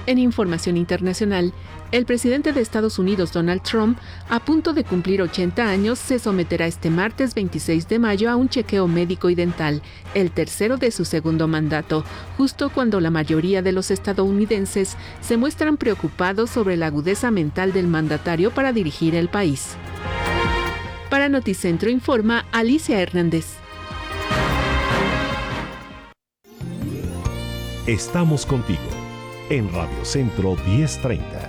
En información internacional, el presidente de Estados Unidos, Donald Trump, a punto de cumplir 80 años, se someterá este martes 26 de mayo a un chequeo médico y dental, el tercero de su segundo mandato, justo cuando la mayoría de los estadounidenses se muestran preocupados sobre la agudeza mental del mandatario para dirigir el país. Para Noticentro informa Alicia Hernández. Estamos contigo en Radio Centro 1030.